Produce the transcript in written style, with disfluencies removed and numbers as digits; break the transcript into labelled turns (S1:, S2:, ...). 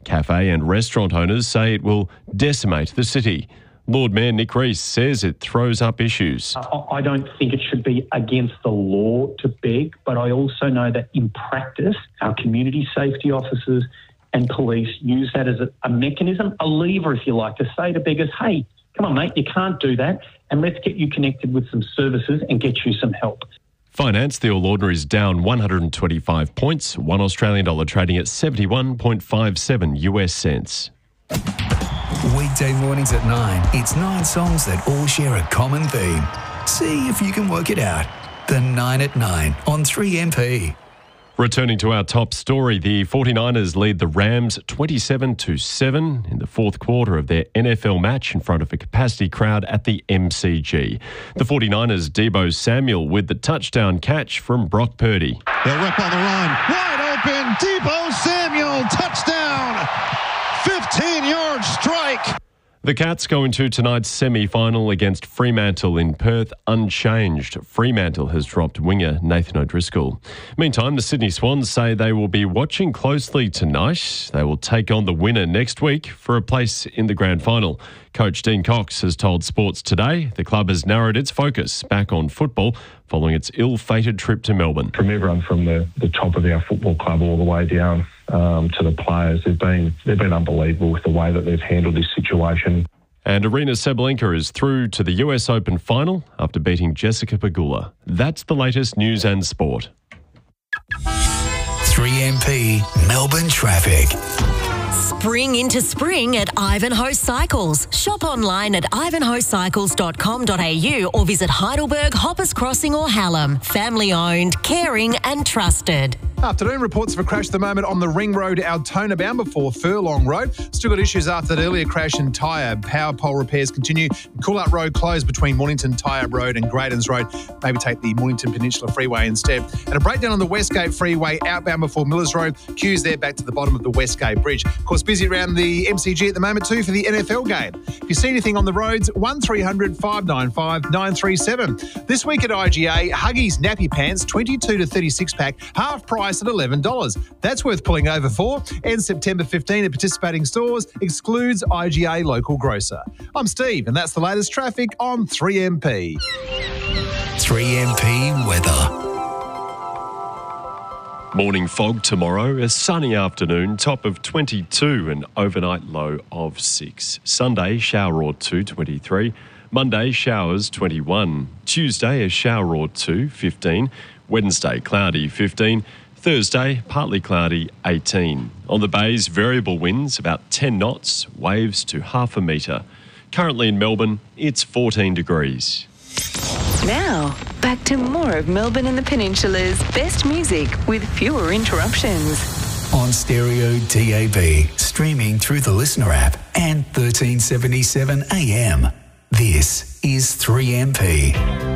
S1: Cafe and restaurant owners say it will decimate the city. Lord Mayor Nick Rees says it throws up issues.
S2: I don't think it should be against the law to beg, but I also know that in practice, our community safety officers and police use that as a mechanism, a lever, if you like, to say to beggars, hey, come on, mate, you can't do that, and let's get you connected with some services and get you some help.
S1: Finance, the All Ordinary is down 125 points, $1 Australian dollar trading at 71.57 US cents.
S3: Weekday mornings at 9, it's 9 songs that all share a common theme. See if you can work it out. The 9 at 9 on 3MP.
S1: Returning to our top story, the 49ers lead the Rams 27-7 in the fourth quarter of their NFL match in front of a capacity crowd at the MCG. The 49ers' Deebo Samuel with the touchdown catch from Brock Purdy.
S4: They'll rip on the run. Wide open, Deebo Samuel, touchdown! 15-yard strike.
S1: The Cats go into tonight's semi-final against Fremantle in Perth unchanged. Fremantle has dropped winger Nathan O'Driscoll. Meantime, the Sydney Swans say they will be watching closely tonight. They will take on the winner next week for a place in the grand final. Coach Dean Cox has told Sports Today the club has narrowed its focus back on football following its ill-fated trip to Melbourne.
S5: From everyone from the top of our football club all the way down to the players, they've been unbelievable with the way that they've handled this situation.
S1: And Arina Sabalenka is through to the US Open final after beating Jessica Pegula. That's the latest news and sport.
S3: 3MP Melbourne traffic.
S6: Spring into spring at Ivanhoe Cycles. Shop online at ivanhoecycles.com.au or visit Heidelberg, Hoppers Crossing or Hallam. Family owned, caring and trusted.
S7: Afternoon reports of a crash at the moment on the Ring Road, Altona bound before Furlong Road. Still got issues after that earlier crash and tyre. Power pole repairs continue. Cool-Out Road closed between Mornington Tyre Road and Graydons Road. Maybe take the Mornington Peninsula Freeway instead. And a breakdown on the Westgate Freeway outbound before Millers Road. Queues there back to the bottom of the Westgate Bridge. Of course, busy around the MCG at the moment too for the NFL game. If you see anything on the roads, 1300 595 937. This week at IGA, Huggies Nappy Pants 22 to 36 pack, half price at $11. That's worth pulling over for. Ends September 15 at participating stores. Excludes IGA local grocer. I'm Steve, and that's the latest traffic on 3MP.
S3: 3MP weather.
S1: Morning fog tomorrow, a sunny afternoon, top of 22 and overnight low of 6. Sunday, shower or 2, 23. Monday, showers, 21. Tuesday, a shower or 2, 15. Wednesday, cloudy, 15. Thursday, partly cloudy, 18. On the bays, variable winds, about 10 knots, waves to half a metre. Currently in Melbourne, it's 14 degrees.
S8: Now, back to more of Melbourne and the Peninsula's best music with fewer interruptions.
S3: On stereo DAB, streaming through the Listener app and 1377 AM. This is 3MP.